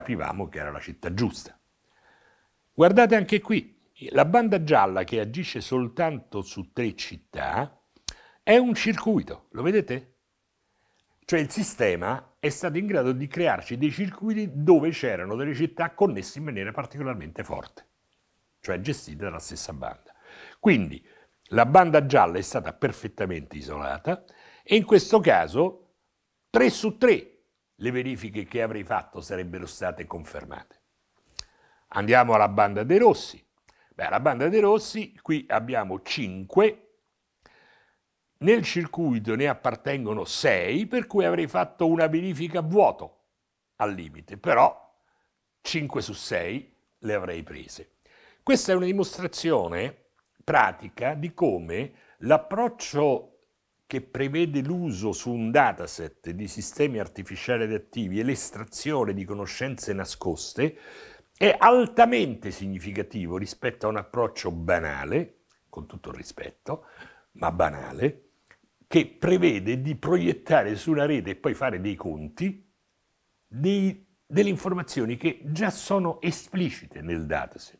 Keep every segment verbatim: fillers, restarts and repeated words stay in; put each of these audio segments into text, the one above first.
capivamo che era la città giusta. Guardate anche qui, la banda gialla che agisce soltanto su tre città è un circuito, lo vedete? Cioè il sistema è stato in grado di crearci dei circuiti dove c'erano delle città connesse in maniera particolarmente forte, cioè gestite dalla stessa banda. Quindi la banda gialla è stata perfettamente isolata e in questo caso tre su tre le verifiche che avrei fatto sarebbero state confermate. Andiamo alla banda dei rossi. Beh, la banda dei rossi, qui abbiamo cinque, nel circuito ne appartengono sei, per cui avrei fatto una verifica a vuoto al limite, però cinque su sei le avrei prese. Questa è una dimostrazione pratica di come l'approccio che prevede l'uso su un dataset di sistemi artificiali adattivi e l'estrazione di conoscenze nascoste è altamente significativo rispetto a un approccio banale, con tutto il rispetto, ma banale, che prevede di proiettare su una rete e poi fare dei conti dei, delle informazioni che già sono esplicite nel dataset.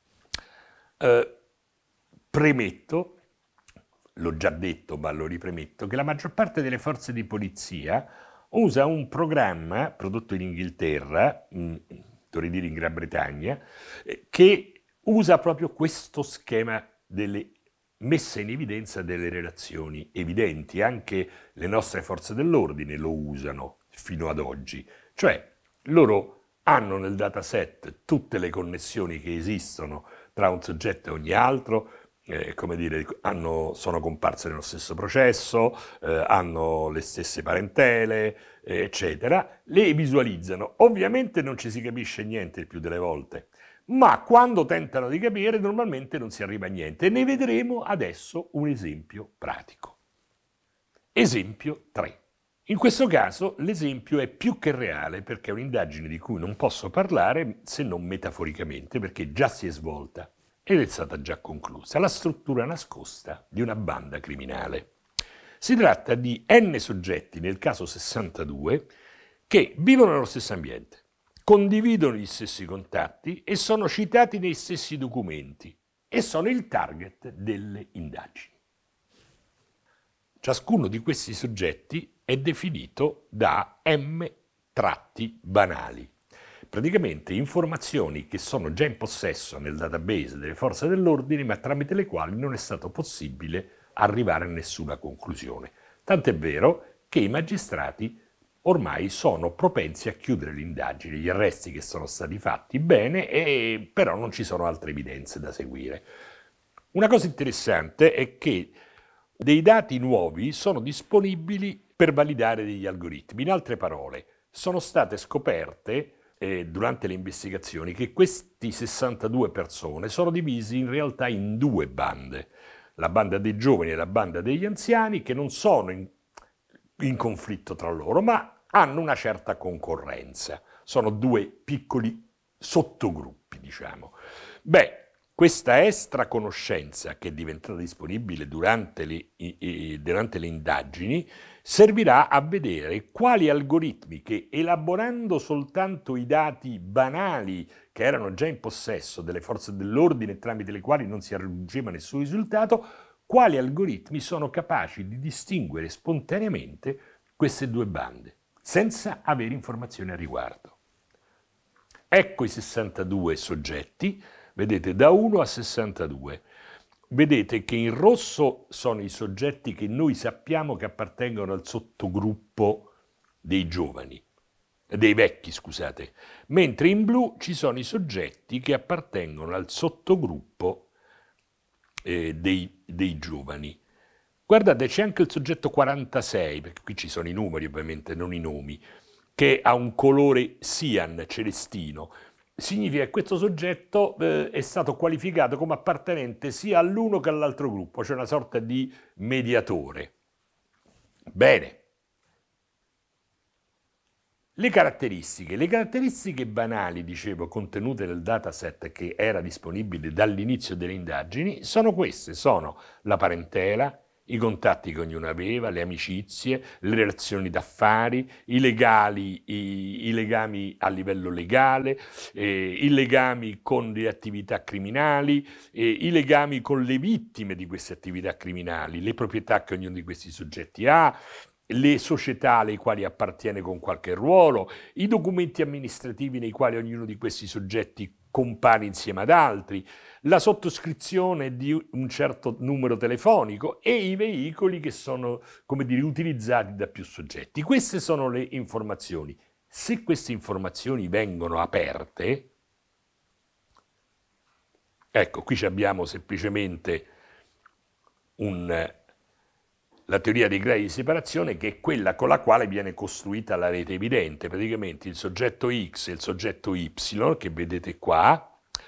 Eh, premetto, l'ho già detto ma lo ripremetto, che la maggior parte delle forze di polizia usa un programma prodotto in Inghilterra, mh, dovrei dire in Gran Bretagna, eh, che usa proprio questo schema delle messa in evidenza delle relazioni evidenti. Anche le nostre forze dell'ordine lo usano fino ad oggi. Cioè, loro hanno nel dataset tutte le connessioni che esistono tra un soggetto e ogni altro, eh, come dire, hanno, sono comparse nello stesso processo, eh, hanno le stesse parentele, eh, eccetera, le visualizzano. Ovviamente non ci si capisce niente il più delle volte, ma quando tentano di capire normalmente non si arriva a niente. Ne vedremo adesso un esempio pratico. Esempio tre. In questo caso l'esempio è più che reale perché è un'indagine di cui non posso parlare se non metaforicamente, perché già si è svolta ed è stata già conclusa. La struttura nascosta di una banda criminale. Si tratta di n soggetti, nel caso sessantadue, che vivono nello stesso ambiente, condividono gli stessi contatti e sono citati nei stessi documenti e sono il target delle indagini. Ciascuno di questi soggetti è definito da M tratti banali, praticamente informazioni che sono già in possesso nel database delle forze dell'ordine, ma tramite le quali non è stato possibile arrivare a nessuna conclusione. Tant'è vero che i magistrati ormai sono propensi a chiudere le indagini, gli arresti che sono stati fatti bene, e però non ci sono altre evidenze da seguire. Una cosa interessante è che dei dati nuovi sono disponibili per validare degli algoritmi. In altre parole, sono state scoperte eh, durante le investigazioni che questi sessantadue persone sono divisi in realtà in due bande. La banda dei giovani e la banda degli anziani, che non sono in, in conflitto tra loro, ma hanno una certa concorrenza. Sono due piccoli sottogruppi, diciamo. Beh, questa extra conoscenza che è diventata disponibile durante le, i, durante le indagini servirà a vedere quali algoritmi che, elaborando soltanto i dati banali che erano già in possesso delle forze dell'ordine tramite le quali non si raggiungeva nessun risultato, quali algoritmi sono capaci di distinguere spontaneamente queste due bande, senza avere informazioni a riguardo. Ecco i sessantadue soggetti, vedete, da uno a sessantadue. Vedete che in rosso sono i soggetti che noi sappiamo che appartengono al sottogruppo dei giovani, dei vecchi, scusate, mentre in blu ci sono i soggetti che appartengono al sottogruppo eh, dei, dei giovani. Guardate, c'è anche il soggetto quarantasei, perché qui ci sono i numeri ovviamente, non i nomi, che ha un colore cian, celestino. Significa che questo soggetto eh, è stato qualificato come appartenente sia all'uno che all'altro gruppo, cioè una sorta di mediatore. Bene. Le caratteristiche. Le caratteristiche banali, dicevo, contenute nel dataset che era disponibile dall'inizio delle indagini, sono queste, sono la parentela, i contatti che ognuno aveva, le amicizie, le relazioni d'affari, i, legali, i, i legami a livello legale, eh, i legami con le attività criminali, eh, i legami con le vittime di queste attività criminali, le proprietà che ognuno di questi soggetti ha, le società alle quali appartiene con qualche ruolo, i documenti amministrativi nei quali ognuno di questi soggetti compare insieme ad altri, la sottoscrizione di un certo numero telefonico e i veicoli che sono, come dire, utilizzati da più soggetti. Queste sono le informazioni. Se queste informazioni vengono aperte, ecco, qui abbiamo semplicemente un, la teoria dei gradi di separazione, che è quella con la quale viene costruita la rete evidente. Praticamente il soggetto X e il soggetto Y, che vedete qua,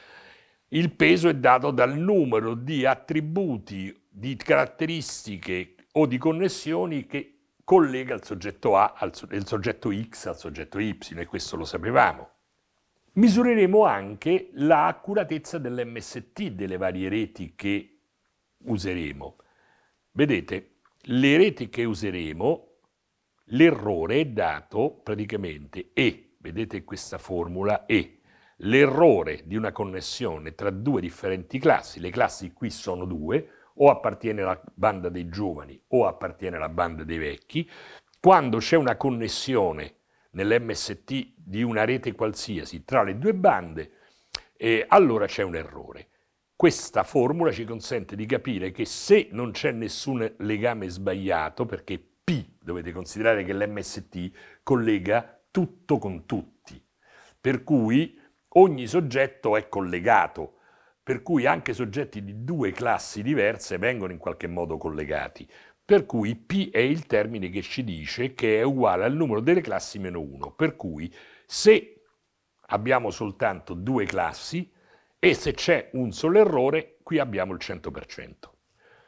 il peso è dato dal numero di attributi, di caratteristiche o di connessioni che collega il soggetto A al il soggetto X al soggetto Y, e questo lo sapevamo. Misureremo anche l'accuratezza dell'M S T delle varie reti che useremo. Vedete, le reti che useremo, l'errore è dato praticamente E, vedete questa formula E, l'errore di una connessione tra due differenti classi, le classi qui sono due, o appartiene alla banda dei giovani o appartiene alla banda dei vecchi. Quando c'è una connessione nell'M S T di una rete qualsiasi tra le due bande, eh, allora c'è un errore. Questa formula ci consente di capire che se non c'è nessun legame sbagliato, perché P, dovete considerare che l'M S T collega tutto con tutti, per cui ogni soggetto è collegato, per cui anche soggetti di due classi diverse vengono in qualche modo collegati, per cui P è il termine che ci dice che è uguale al numero delle classi meno uno, per cui se abbiamo soltanto due classi e se c'è un solo errore, qui abbiamo il cento per cento.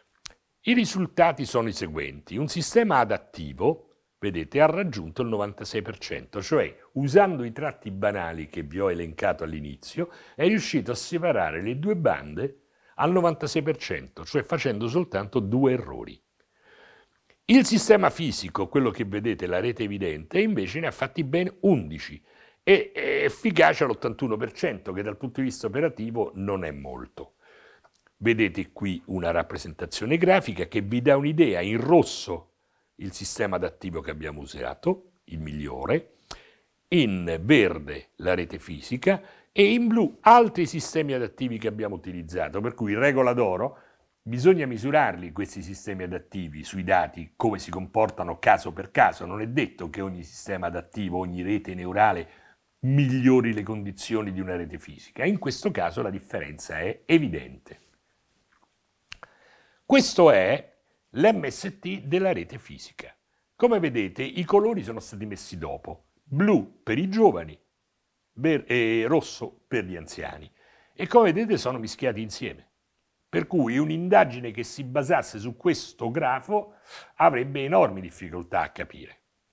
I risultati sono i seguenti. Un sistema adattivo, vedete, ha raggiunto il novantasei per cento, cioè usando i tratti banali che vi ho elencato all'inizio, è riuscito a separare le due bande al novantasei per cento, cioè facendo soltanto due errori. Il sistema fisico, quello che vedete, la rete evidente, invece ne ha fatti ben undici, e è efficace all'ottantuno per cento, che dal punto di vista operativo non è molto. Vedete qui una rappresentazione grafica che vi dà un'idea. In rosso il sistema adattivo che abbiamo usato, il migliore, in verde la rete fisica e in blu altri sistemi adattivi che abbiamo utilizzato, per cui regola d'oro, bisogna misurarli questi sistemi adattivi sui dati, come si comportano caso per caso. Non è detto che ogni sistema adattivo, ogni rete neurale migliori le condizioni di una rete fisica. In questo caso la differenza è evidente. Questo è l'M S T della rete fisica. Come vedete, i colori sono stati messi dopo. Blu per i giovani e rosso per gli anziani. E come vedete sono mischiati insieme. Per cui un'indagine che si basasse su questo grafo avrebbe enormi difficoltà a capire.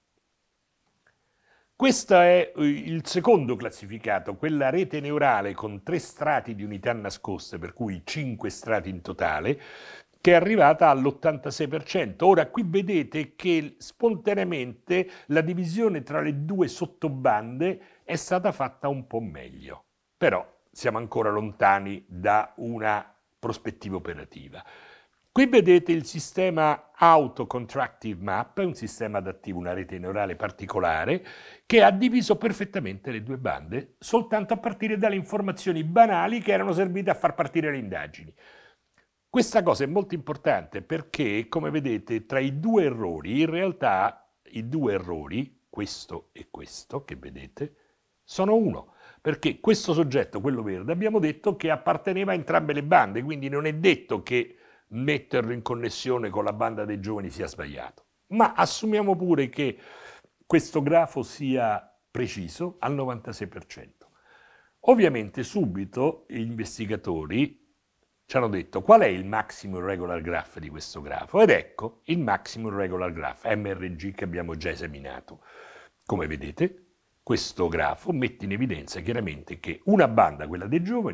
Questo è il secondo classificato, quella rete neurale con tre strati di unità nascoste, per cui cinque strati in totale, che è arrivata all'ottantasei per cento. Ora qui vedete che spontaneamente la divisione tra le due sottobande è stata fatta un po' meglio, però siamo ancora lontani da una prospettiva operativa. Qui vedete il sistema Auto-Contractive Map, un sistema adattivo, una rete neurale particolare, che ha diviso perfettamente le due bande soltanto a partire dalle informazioni banali che erano servite a far partire le indagini. Questa cosa è molto importante perché, come vedete, tra i due errori, in realtà i due errori, questo e questo, che vedete, sono uno. Perché questo soggetto, quello verde, abbiamo detto che apparteneva a entrambe le bande, quindi non è detto che metterlo in connessione con la banda dei giovani sia sbagliato. Ma assumiamo pure che questo grafo sia preciso al novantasei per cento. Ovviamente subito gli investigatori ci hanno detto qual è il maximum regular graph di questo grafo, ed ecco il maximum regular graph, M R G, che abbiamo già esaminato. Come vedete, questo grafo mette in evidenza chiaramente che una banda, quella dei giovani,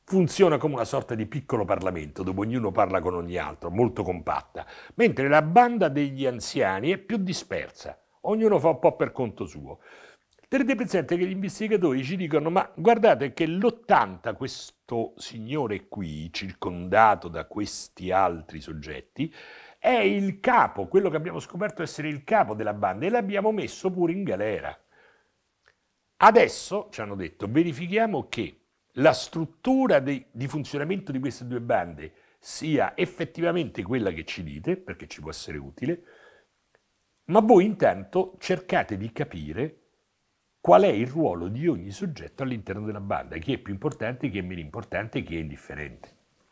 funziona come una sorta di piccolo Parlamento, dove ognuno parla con ogni altro, molto compatta, mentre la banda degli anziani è più dispersa, ognuno fa un po' per conto suo. Tenete presente che gli investigatori ci dicono, ma guardate che l'ottanta, questo signore qui, circondato da questi altri soggetti, è il capo, quello che abbiamo scoperto essere il capo della banda, e l'abbiamo messo pure in galera. Adesso, ci hanno detto, verifichiamo che la struttura di, di funzionamento di queste due bande sia effettivamente quella che ci dite, perché ci può essere utile, ma voi intanto cercate di capire qual è il ruolo di ogni soggetto all'interno della banda, chi è più importante, chi è meno importante, chi è indifferente.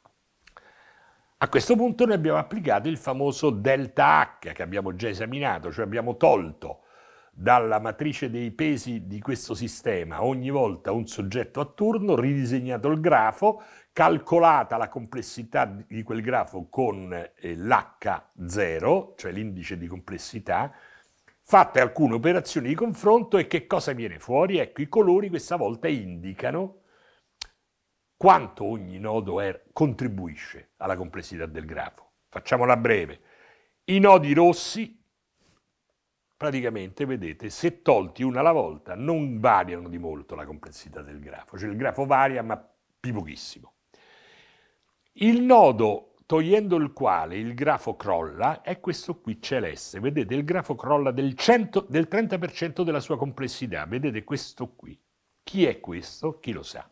A questo punto noi abbiamo applicato il famoso delta H che abbiamo già esaminato, cioè abbiamo tolto dalla matrice dei pesi di questo sistema ogni volta un soggetto a turno, ridisegnato il grafo, calcolata la complessità di quel grafo con eh, l'H zero, cioè l'indice di complessità, fatte alcune operazioni di confronto e che cosa viene fuori? Ecco, i colori questa volta indicano quanto ogni nodo è, contribuisce alla complessità del grafo. Facciamola breve. I nodi rossi, praticamente, vedete, se tolti una alla volta, non variano di molto la complessità del grafo. Cioè il grafo varia, ma di pochissimo. Il nodo, togliendo il quale il grafo crolla, è questo qui celeste. Vedete, il grafo crolla del, cento, del trenta per cento della sua complessità. Vedete questo qui. Chi è questo? Chi lo sa.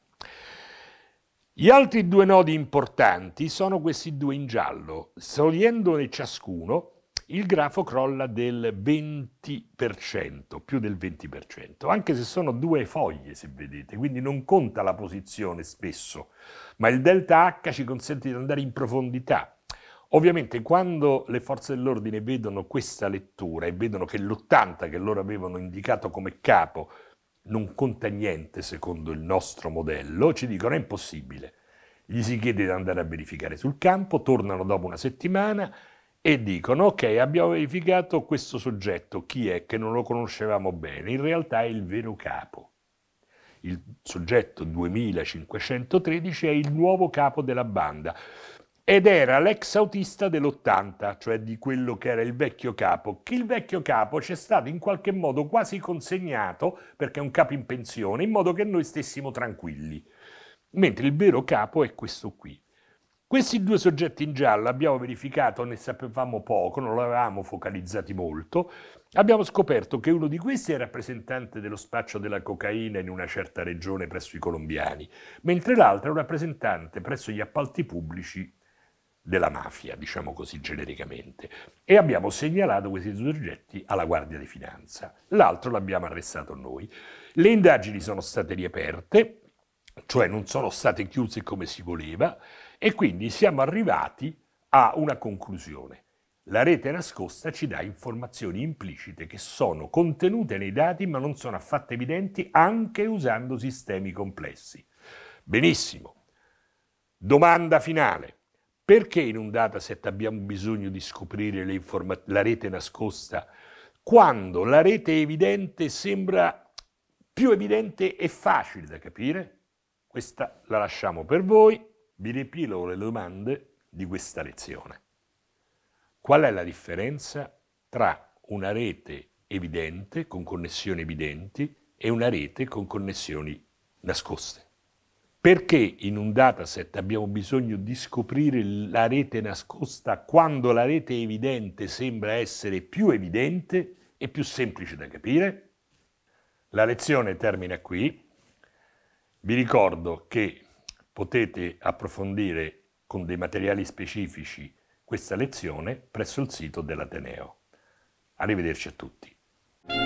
Gli altri due nodi importanti sono questi due in giallo. Togliendone ciascuno, il grafo crolla del venti per cento, più del venti per cento, anche se sono due foglie, se vedete, quindi non conta la posizione spesso, ma il delta H ci consente di andare in profondità. Ovviamente quando le forze dell'ordine vedono questa lettura e vedono che l'ottanta che loro avevano indicato come capo non conta niente secondo il nostro modello, ci dicono è impossibile. Gli si chiede di andare a verificare sul campo, tornano dopo una settimana e dicono ok, abbiamo verificato questo soggetto, chi è che non lo conoscevamo bene, in realtà è il vero capo. Il soggetto duemilacinquecentotredici è il nuovo capo della banda ed era l'ex autista dell'ottanta, cioè di quello che era il vecchio capo, che il vecchio capo ci è stato in qualche modo quasi consegnato, perché è un capo in pensione, in modo che noi stessimo tranquilli, mentre il vero capo è questo qui. Questi due soggetti in giallo abbiamo verificato, ne sapevamo poco, non l'avevamo focalizzati molto, abbiamo scoperto che uno di questi è rappresentante dello spaccio della cocaina in una certa regione presso i colombiani, mentre l'altro è un rappresentante presso gli appalti pubblici della mafia, diciamo così genericamente, e abbiamo segnalato questi due soggetti alla Guardia di Finanza. L'altro l'abbiamo arrestato noi. Le indagini sono state riaperte, cioè non sono state chiuse come si voleva, e quindi siamo arrivati a una conclusione. La rete nascosta ci dà informazioni implicite che sono contenute nei dati ma non sono affatto evidenti anche usando sistemi complessi. Benissimo. Domanda finale. Perché in un dataset abbiamo bisogno di scoprire le informa- la rete nascosta quando la rete evidente sembra più evidente e facile da capire? Questa la lasciamo per voi. Vi riepilogo le domande di questa lezione. Qual è la differenza tra una rete evidente, con connessioni evidenti, e una rete con connessioni nascoste? Perché in un dataset abbiamo bisogno di scoprire la rete nascosta quando la rete evidente sembra essere più evidente e più semplice da capire? La lezione termina qui. Vi ricordo che potete approfondire con dei materiali specifici questa lezione presso il sito dell'Ateneo. Arrivederci a tutti.